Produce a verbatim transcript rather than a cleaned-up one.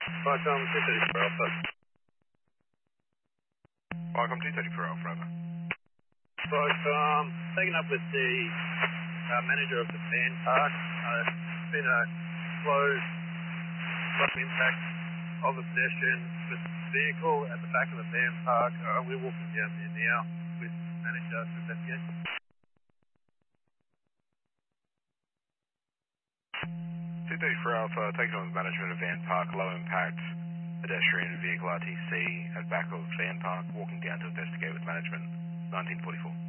Welcome two thirty-four Alpha. Welcome two thirty-four Alpha, over. Right, um, taken up with the uh, manager of the van park. Uh, it's been a slow, slow impact of a pedestrian with vehicle at the back of the van park. Uh, we're walking down there now with manager to investigate. two thirty-four Alpha, taking on the management of van park, low impact pedestrian vehicle R T C at back of van park, walking down to investigate with management, nineteen forty-four.